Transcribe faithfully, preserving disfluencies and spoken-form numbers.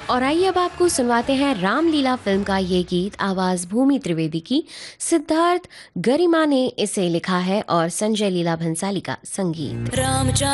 और आइए अब आपको सुनवाते हैं रामलीला फिल्म का ये गीत। आवाज भूमि त्रिवेदी की, सिद्धार्थ गरिमा ने इसे लिखा है और संजय लीला भंसाली का संगीत। राम